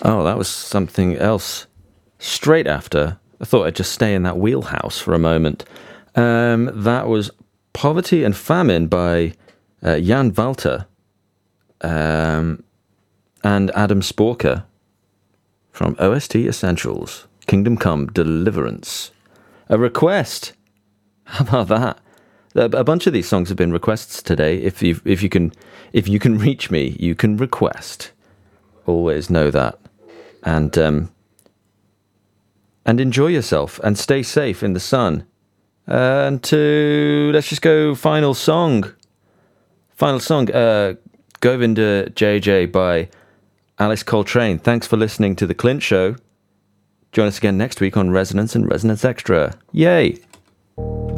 Oh, that was something else. Straight after, I thought I'd just stay in that wheelhouse for a moment. That was Poverty and Famine by Jan Walter and Adam Sporker from OST Essentials. Kingdom Come Deliverance. A request. How about that? A bunch of these songs have been requests today. If you can reach me, you can request. Always know that. And enjoy yourself and stay safe in the sun. Let's just go final song. Govinda JJ by Alice Coltrane. Thanks for listening to The Clint Show. Join us again next week on Resonance and Resonance Extra. Yay!